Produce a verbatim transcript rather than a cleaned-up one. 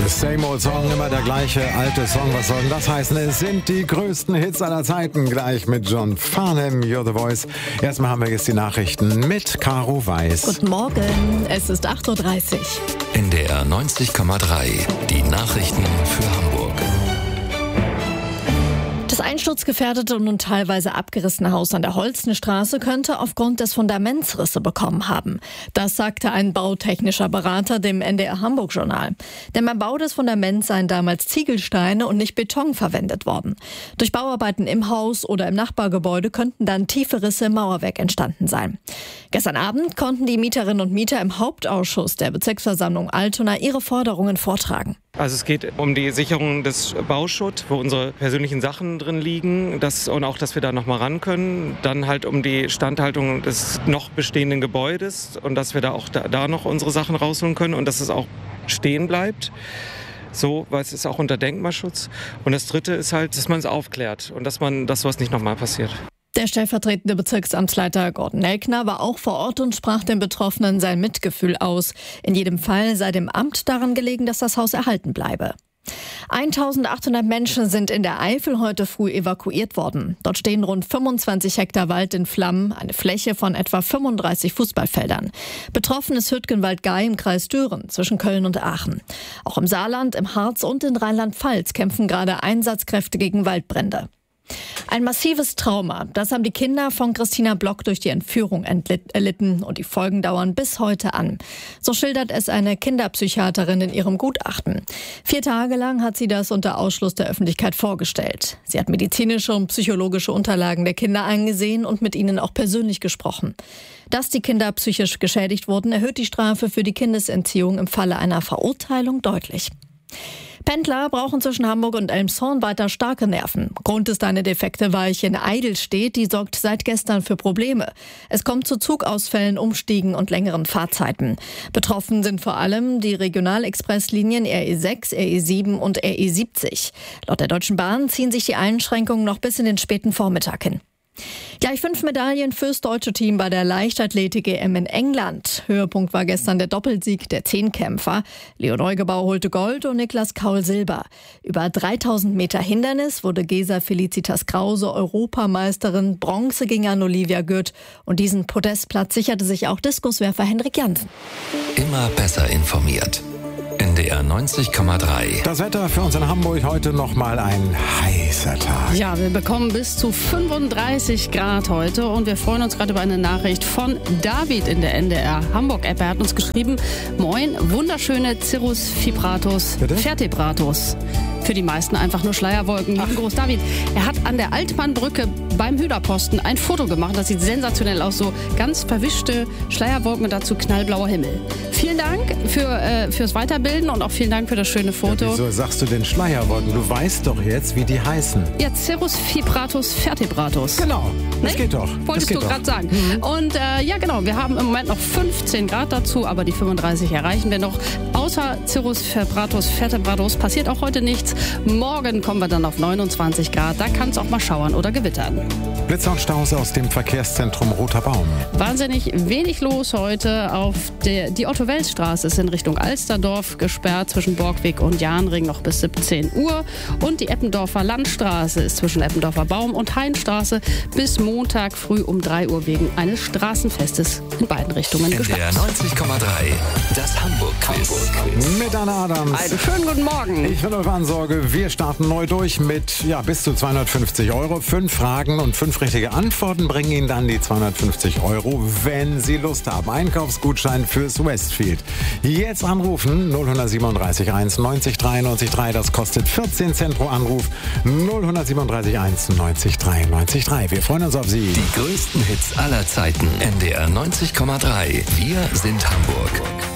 Same old song, immer der gleiche alte Song. Was soll denn das heißen? Es sind die größten Hits aller Zeiten. Gleich mit John Farnham, You're the Voice. Erstmal haben wir jetzt die Nachrichten mit Caro Weiß. Guten Morgen, es ist acht Uhr dreißig. N D R neunzig Komma drei, die Nachrichten für Hamburg. Das einsturzgefährdete und nun teilweise abgerissene Haus an der Holstenstraße könnte aufgrund des Fundaments Risse bekommen haben. Das sagte ein bautechnischer Berater dem N D R Hamburg-Journal. Denn beim Bau des Fundaments seien damals Ziegelsteine und nicht Beton verwendet worden. Durch Bauarbeiten im Haus oder im Nachbargebäude könnten dann tiefe Risse im Mauerwerk entstanden sein. Gestern Abend konnten die Mieterinnen und Mieter im Hauptausschuss der Bezirksversammlung Altona ihre Forderungen vortragen. Also es geht um die Sicherung des Bauschutt, wo unsere persönlichen Sachen drin liegen, das, und auch, dass wir da noch mal ran können. Dann halt um die Standhaltung des noch bestehenden Gebäudes und dass wir da auch da, da noch unsere Sachen rausholen können und dass es auch stehen bleibt. So, weil es ist auch unter Denkmalschutz. Und das Dritte ist halt, dass man es aufklärt und dass man, dass sowas nicht noch mal passiert. Der stellvertretende Bezirksamtsleiter Gordon Nelkner war auch vor Ort und sprach den Betroffenen sein Mitgefühl aus. In jedem Fall sei dem Amt daran gelegen, dass das Haus erhalten bleibe. eintausendachthundert Menschen sind in der Eifel heute früh evakuiert worden. Dort stehen rund fünfundzwanzig Hektar Wald in Flammen, eine Fläche von etwa fünfunddreißig Fußballfeldern. Betroffen ist Hüttgenwald-Gei im Kreis Düren zwischen Köln und Aachen. Auch im Saarland, im Harz und in Rheinland-Pfalz kämpfen gerade Einsatzkräfte gegen Waldbrände. Ein massives Trauma, das haben die Kinder von Christina Block durch die Entführung erlitten und die Folgen dauern bis heute an. So schildert es eine Kinderpsychiaterin in ihrem Gutachten. Vier Tage lang hat sie das unter Ausschluss der Öffentlichkeit vorgestellt. Sie hat medizinische und psychologische Unterlagen der Kinder angesehen und mit ihnen auch persönlich gesprochen. Dass die Kinder psychisch geschädigt wurden, erhöht die Strafe für die Kindesentziehung im Falle einer Verurteilung deutlich. Pendler brauchen zwischen Hamburg und Elmshorn weiter starke Nerven. Grund ist eine defekte Weiche in Eidelstedt, die sorgt seit gestern für Probleme. Es kommt zu Zugausfällen, Umstiegen und längeren Fahrzeiten. Betroffen sind vor allem die Regionalexpresslinien R E sechs, R E sieben und R E siebzig. Laut der Deutschen Bahn ziehen sich die Einschränkungen noch bis in den späten Vormittag hin. Gleich fünf Medaillen fürs deutsche Team bei der Leichtathletik-E M in England. Höhepunkt war gestern der Doppelsieg der Zehnkämpfer. Leo Neugebauer holte Gold und Niklas Kaul Silber. Über dreitausend Meter Hindernis wurde Gesa Felicitas Krause Europameisterin. Bronze ging an Olivia Gürt. Und diesen Podestplatz sicherte sich auch Diskuswerfer Henrik Jansen. Immer besser informiert. N D R neunzig Komma drei. Das Wetter für uns in Hamburg heute noch mal ein heißer Tag. Ja, wir bekommen bis zu fünfunddreißig Grad heute und wir freuen uns gerade über eine Nachricht von David in der N D R Hamburg-App. Er hat uns geschrieben, moin, wunderschöne Cirrus Fibratus Vertebratus. Für die meisten einfach nur Schleierwolken. Lieben Gruß, David. Er hat an der Altmannbrücke beim Hüderposten ein Foto gemacht. Das sieht sensationell aus. So ganz verwischte Schleierwolken und dazu knallblauer Himmel. Vielen Dank für, äh, fürs Weiterbilden und auch vielen Dank für das schöne Foto. Ja, wieso sagst du denn Schleierwolken? Du weißt doch jetzt, wie die heißen. Ja, Cirrus Fibratus Vertebratus. Genau, das nee? geht doch. Wolltest das du gerade sagen. Mhm. Und äh, ja, genau, wir haben im Moment noch fünfzehn Grad dazu, aber die fünfunddreißig erreichen wir noch. Außer Cirrus Fibratus Vertebratus passiert auch heute nichts. Morgen kommen wir dann auf neunundzwanzig Grad. Da kann es auch mal schauern oder gewittern. Blitzer und Staus aus dem Verkehrszentrum Roter Baum. Wahnsinnig wenig los heute. Auf der, die Otto-Wels-Straße ist in Richtung Alsterdorf gesperrt, zwischen Borgweg und Jahnring noch bis siebzehn Uhr. Und die Eppendorfer Landstraße ist zwischen Eppendorfer Baum und Heinstraße bis Montag früh um drei Uhr wegen eines Straßenfestes in beiden Richtungen gesperrt. N D R neunzig Komma drei, das Hamburg-Quiz. Mit Anna Adams. Einen schönen guten Morgen. Ich bin Ulf Ansorge. Wir starten neu durch mit ja, bis zu zweihundertfünfzig Euro. Fünf Fragen und fünf richtige Antworten bringen Ihnen dann die zweihundertfünfzig Euro, wenn Sie Lust haben. Einkaufsgutschein fürs Westfield. Jetzt anrufen null siebenunddreißig eins neunzig drei neunzig drei. Das kostet vierzehn Cent pro Anruf. null siebenunddreißig eins neunzig drei neunzig drei. Wir freuen uns auf Sie. Die größten Hits aller Zeiten. N D R neunzig Komma drei. Wir sind Hamburg.